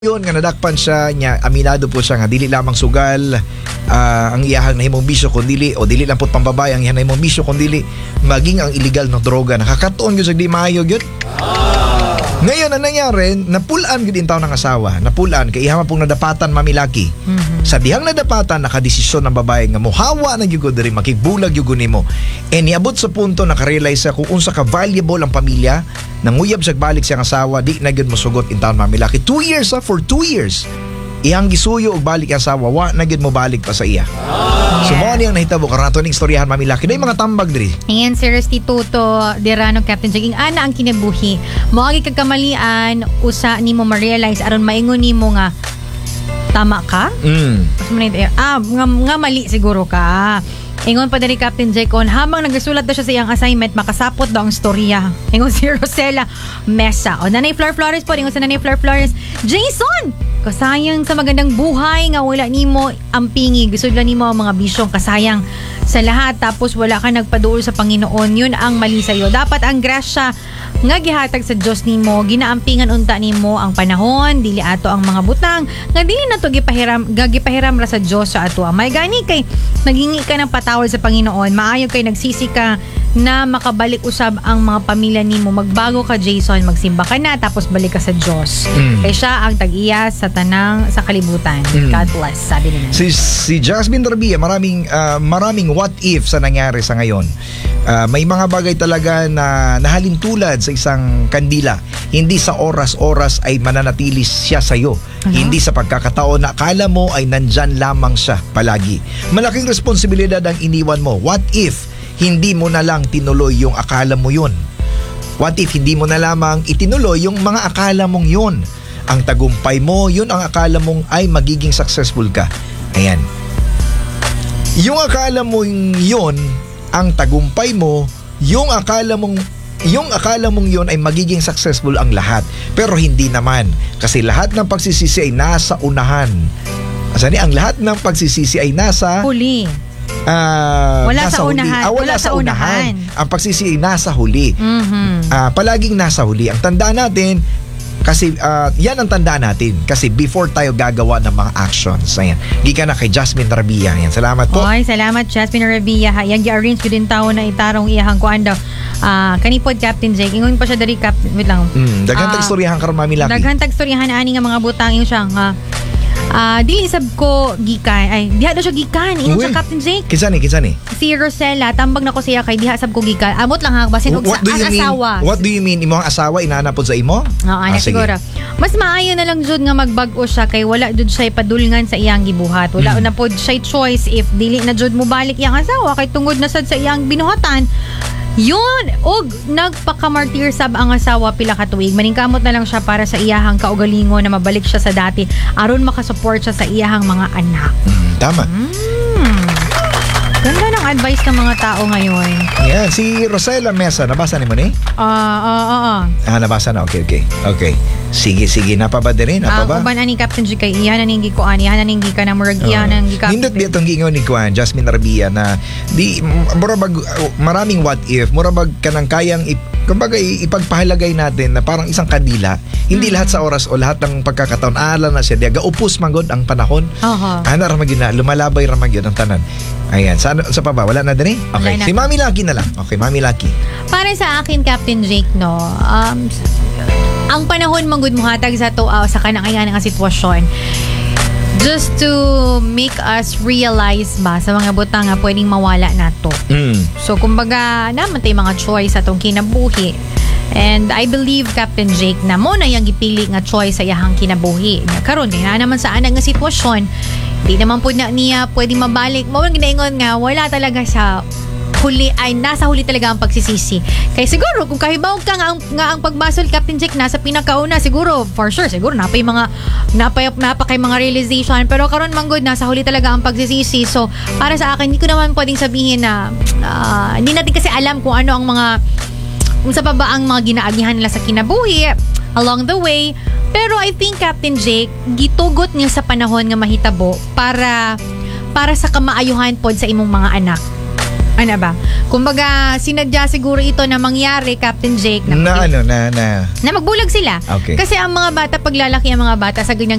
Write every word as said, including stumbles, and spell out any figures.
Yun nga nadakpan siya nya aminado po siya nga dili lamang sugal uh, ang iyahang nahimong bisyo kun dili o dili lang pud pambabay ang iyahang nahimong bisyo kun dili maging ang illegal na droga nakakatuon gyud sa di maayo gyud. Ngayon ang nangyari, napulaan gyud in taon ng asawa, napulaan kay ihang pong nadapatan mamilaki. Mm-hmm. Sa dihang nadapatan nakadesisyon ng babae nga mohawa na gyud diri makigbulag gyud nimo. E niabot sa punto nakarealize sa kung unsa ka valuable ang pamilya, nanguyab sa balik siyang asawa, di na gyud mosugot in taon mamilaki. Two years ha, for two years. Iyang gisuyo og balik ang asawa, wa na gyud mo balik pa sa iya. Oh. So mo ni ang nahitabo karon ato ning istoryahan mamilaki. Nay mga tambag diri. Ayan si Restituto Dirano Captain Jaging ana ang kinabuhi. Moagi kag kamalian usa nimo ma-realize aron maingon nimo nga tama ka? Mm. Ah, nga, nga mali siguro ka. Ingon pa dali Captain Jacon, habang nagsulat daw siya sa iyang assignment, makasapot daw ang storya. Ingon si Rosella Mesa. O Nanay Flor Flores po, ingon sa Nanay Flor Flores, Jason! Kasayang sa magandang buhay nga wala nimo ang pingi. Gusto lang nimo ang mga bisyong kasayang sa lahat. Tapos wala ka nagpaduol sa Panginoon. Yun ang mali sa'yo. Dapat ang grasya nga gihatag sa Diyos nimo, ginaampingan unta nimo ang panahon, dili ato ang mga butang, nga dili na to gipahiram, gagipahiram ra sa Diyos sa ato. May gani kay naghingi ka ng patawad sa Panginoon, maayo kay nagsisi ka na makabalik usab ang mga pamilya nimo. Magbago ka Jason, magsimba ka na tapos balik ka sa Diyos. Mm. Kay siya ang tag-iya sa tanang sa kalibutan. Mm. God bless, sabi nila. Si si Jasmine Rabia, maraming uh, maraming what if sa nangyari sa ngayon. Uh, may mga bagay talaga na nahalintulad sa isang kandila. Hindi sa oras-oras ay mananatili siya sa iyo. Uh-huh. Hindi sa pagkakataon na akala mo ay nandyan lamang siya palagi. Malaking responsibilidad ang iniwan mo. What if hindi mo na lang tinuloy yung akala mo yun? What if hindi mo na lamang itinuloy yung mga akala mong yun? Ang tagumpay mo, yun ang akala mong ay magiging successful ka. Ayan. Yung akala mo yun, ang tagumpay mo, yung akala mong yung akala mong yun ay magiging successful ang lahat. Pero hindi naman. Kasi lahat ng pagsisisi ay nasa unahan. Asani, ang lahat ng pagsisisi ay nasa huli. Uh, wala nasa sa huli. unahan. Ah, wala, wala sa, sa unahan. unahan. Ang pagsisi ay nasa huli. Mm-hmm. Uh, palaging nasa huli. Ang tandaan natin, kasi uh, yan ang tandaan natin. Kasi before tayo gagawa ng mga actions. Ayan. Gika na kay Jasmine Rabia. Ayan. Salamat po. Oy, salamat Jasmine Rabia. Yan gi-arrange ko din tao na itarong iyahang kuan daw. Uh, kanipod Captain Jake. Ingon pa siya dari Captain. Wait lang. Mm, daghang uh, tag-istoryahan karon mamilaki. Daghang tag-istoryahan ani nga mga butang yung siya nga. Ah, uh, dili sab ko gikan. Ay, diha daw siya gikan. Ingon sa Captain Jake. Kinsa ni, kinsa ni? Si Rosella, tambag na ko siya kay diha sab ko gikan. Amot lang ha, basin og sa asawa. Mean, what do you mean? Imo ang asawa inaanapod sa imo? Oo, ana ah, siguro. Mas maayo na lang jud nga magbag-o siya kay wala jud siya padulngan sa iyang gibuhat. Wala mm. na pod siya choice if dili na jud mo balik iyang asawa kay tungod na sad sa iyang binuhatan. Yun, og nagpakamartir sab ang asawa pila ka tuig. Maningkamot na lang siya para sa iyahang kaugalingon na mabalik siya sa dati aron makasupport siya sa iyahang mga anak. Mm, tama. Mm. Ganda ng advice ng mga tao ngayon. Yeah, si Rosella Mesa, nabasa ni mo ni? Ah, ah, ah, ah. Ah, nabasa na. Okay, okay. Okay. Sige, sige. Napaba din rin. Napaba? Ah, uban ani Captain G kay iyan naning gikuan, iyan naning gika na murag iyan nang gika. Hindot di itong gingon ni Kuan, Jasmine Rabia na di, murabag, maraming what if, murabag ka nang kayang ip, kumbaga ipagpahalagay natin na parang isang kandila. Hindi mm-hmm. lahat sa oras o lahat ng pagkakataon, ala na siya. Diya, gaupos manggod ang panahon. Uh-huh. Ana ramagin na, lumalabay ramagin ang tanan. Ayan, sa, sa pa ba? Wala na din eh? Okay, si Mami Lucky na lang. Okay, Mami Lucky. Para sa akin, Captain Jake, no, um, ang panahon manggod mo hatag sa to uh, sa kanang ayan nga sitwasyon just to make us realize ba sa mga butang nga pwedeng mawala nato. Mm. So kumbaga naman tay mga choice atong kinabuhi. And I believe Captain Jake na mo na yung gipili nga choice sa iyahang kinabuhi. Karon kay na naman sa anang nga sitwasyon, di naman pud na niya pwedeng mabalik. Mao ang ginaingon nga wala talaga sa huli ay nasa huli talaga ang pagsisisi. Kaya siguro kung kahibaw ka nga ang, nga ang pagbasol Captain Jake nasa pinakauna siguro for sure siguro napay mga napay napa kay mga realization pero karon manggod nasa huli talaga ang pagsisisi. So para sa akin hindi ko naman pwedeng sabihin na uh, hindi natin kasi alam kung ano ang mga kung sa pa ba ang mga ginaagihan nila sa kinabuhi along the way. Pero I think Captain Jake gitugot niya sa panahon nga mahitabo para para sa kamaayuhan pod sa imong mga anak. Ano ba? Kumbaga, sinadya siguro ito na mangyari, Captain Jake, na, Na ano, na, na. na magbulag sila. Okay. Kasi ang mga bata, paglalaki ang mga bata sa ganyang